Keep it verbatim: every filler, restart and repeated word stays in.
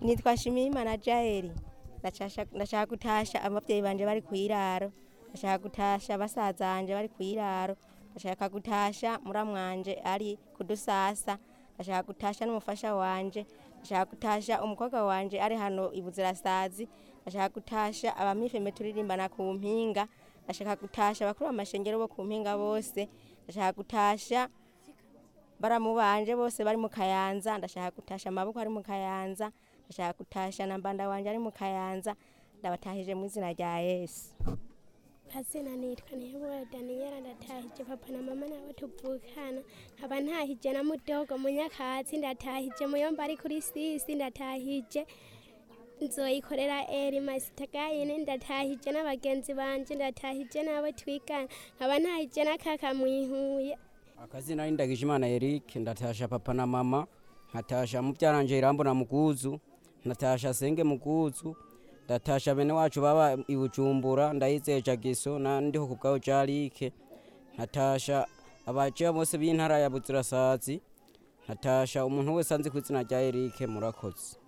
Nitwa Shimiyimana Jaeli. Ndashaka gutasha abavyeyi banje bari kwiraro. Ndashaka gutasha basaza banje bari kwiraro. Ndashaka gutasha muramwanje ari kudusasa. Ndashaka gutasha n'umufasha wanje. Ndashaka gutasha umukobwa wanje ari hano ibuzirasazi. Ndashaka gutasha abamifeme turirimbana ku mpinga. Ndashaka gutasha bakuru amashengero bo ku mpinga bose. Ndashaka gutasha baramu banje bose bari mu Kayanza. Ndashaka gutasha amaboko ari mu Kayanza. Ndashaka gutasha na mbanda wanje ari mu Kayanza. Ndabatahije mu izina rya Yesu. Kazina nitwa Ntihebura Daniela. Ndatahije papa na mama nabo tuvukana. Nkaba ntahije na mudogo Munyakazi. Ndatahije muyomba ari kuri sisi. Ndatahije nzoyikorera eri masitagayine. Ndatahije n'abagenzi banje. Ndatahije n'abo twigana. Nkaba ntahije na kaka Mwihuye. Akazina ni Ndagijimana Eric. Ndatasha papa na mama. Nkatasha muvyaranje Irambo na Muguzu. Natasha Senge Muguzu. Ndatasha bene wacu baba i Bujumbura. Ndayizeye Jagiso na ndiho kubwaho Jarike. Natasha abaje bose b'intara ya Buzirasazi. Natasha umuntu wese anzi kwizina rya Eric. Murakoze.